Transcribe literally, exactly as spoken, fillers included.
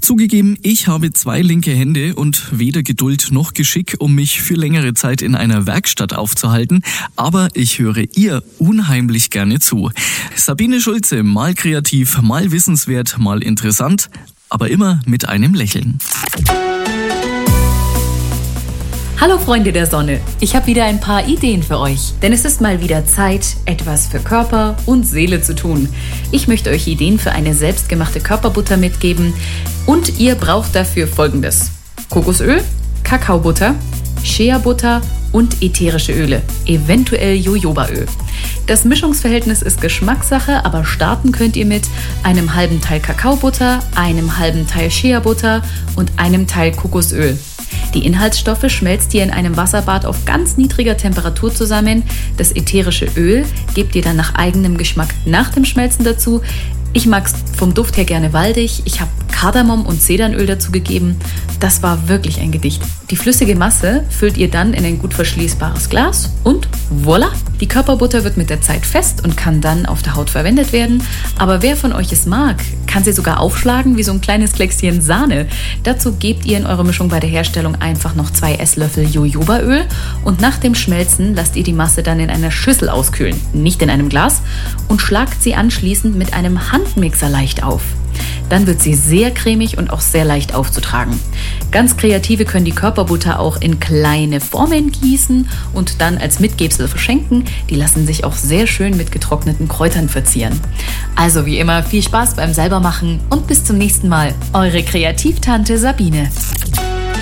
Zugegeben, ich habe zwei linke Hände und weder Geduld noch Geschick, um mich für längere Zeit in einer Werkstatt aufzuhalten, aber ich höre ihr unheimlich gerne zu. Sabine Schulze, mal kreativ, mal wissenswert, mal interessant, aber immer mit einem Lächeln. Hallo Freunde der Sonne, ich habe wieder ein paar Ideen für euch, denn es ist mal wieder Zeit, etwas für Körper und Seele zu tun. Ich möchte euch Ideen für eine selbstgemachte Körperbutter mitgeben und ihr braucht dafür Folgendes: Kokosöl, Kakaobutter, Shea-Butter und ätherische Öle, eventuell Jojobaöl. Das Mischungsverhältnis ist Geschmackssache, aber starten könnt ihr mit einem halben Teil Kakaobutter, einem halben Teil Shea-Butter und einem Teil Kokosöl. Die Inhaltsstoffe schmelzt ihr in einem Wasserbad auf ganz niedriger Temperatur zusammen. Das ätherische Öl gebt ihr dann nach eigenem Geschmack nach dem Schmelzen dazu. Ich mag es vom Duft her gerne waldig. Ich habe Kardamom und Zedernöl dazu gegeben. Das war wirklich ein Gedicht. Die flüssige Masse füllt ihr dann in ein gut verschließbares Glas und voilà! Die Körperbutter wird mit der Zeit fest und kann dann auf der Haut verwendet werden. Aber wer von euch es mag, kann sie sogar aufschlagen wie so ein kleines Kleckschen Sahne. Dazu gebt ihr in eure Mischung bei der Herstellung einfach noch zwei Esslöffel Jojobaöl und nach dem Schmelzen lasst ihr die Masse dann in einer Schüssel auskühlen, nicht in einem Glas, und schlagt sie anschließend mit einem Handmixer leicht auf. Dann wird sie sehr cremig und auch sehr leicht aufzutragen. Ganz Kreative können die Körperbutter auch in kleine Formen gießen und dann als Mitgebsel verschenken. Die lassen sich auch sehr schön mit getrockneten Kräutern verzieren. Also wie immer, viel Spaß beim Selbermachen und bis zum nächsten Mal. Eure Kreativtante Sabine.